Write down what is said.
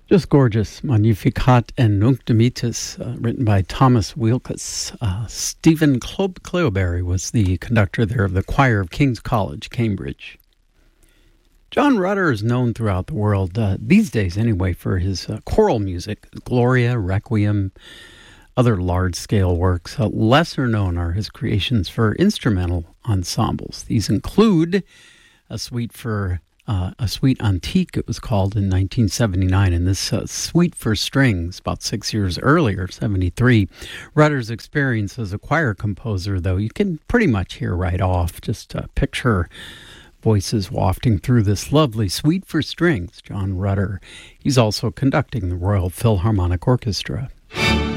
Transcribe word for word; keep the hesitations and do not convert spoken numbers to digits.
Just gorgeous. Magnificat and Nunc Dimittis, uh, written by Thomas Weelkes. Uh, Stephen Clo- Cleobury was the conductor there of the choir of King's College, Cambridge. John Rutter is known throughout the world, uh, these days anyway, for his uh, choral music, Gloria, Requiem, other large-scale works. Uh, lesser known are his creations for instrumental ensembles. These include a suite for Uh, a suite antique, it was called, in nineteen seventy-nine, and this uh, suite for strings about six years earlier, seventy-three. Rutter's experience as a choir composer, though, you can pretty much hear right off. Just uh, picture voices wafting through this lovely suite for strings, John Rutter. He's also conducting the Royal Philharmonic Orchestra.